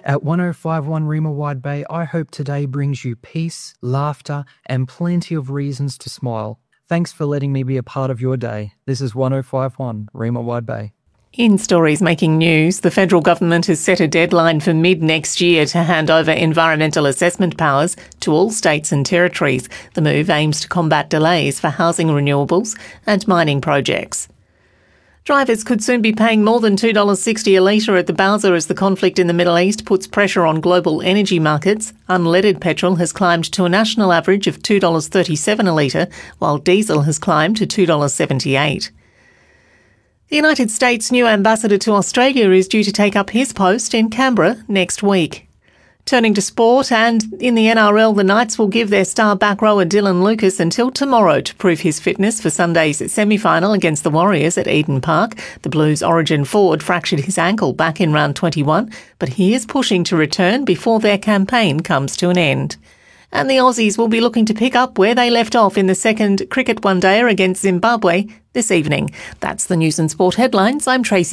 At 1051 Rima Wide Bay, I hope today brings you peace, laughter, and plenty of reasons to smile. Thanks for letting me be a part of your day. This is 1051 Rima Wide Bay. In stories making news, the federal government has set a deadline for mid-next year to hand over environmental assessment powers to all states and territories. The move aims to combat delays for housing renewables and mining projects. Drivers could soon be paying more than $2.60 a litre at the bowser as the conflict in the Middle East puts pressure on global energy markets. Unleaded petrol has climbed to a national average of $2.37 a litre, while diesel has climbed to $2.78. The United States' new ambassador to Australia is due to take up his post in Canberra next week. Turning to sport, and in the NRL, the Knights will give their star back rower Dylan Lucas until tomorrow to prove his fitness for Sunday's semi-final against the Warriors at Eden Park. The Blues' origin forward fractured his ankle back in round 21, but he is pushing to return before their campaign comes to an end. And the Aussies will be looking to pick up where they left off in the second cricket one-dayer against Zimbabwe this evening. That's the News and Sport headlines. I'm Tracy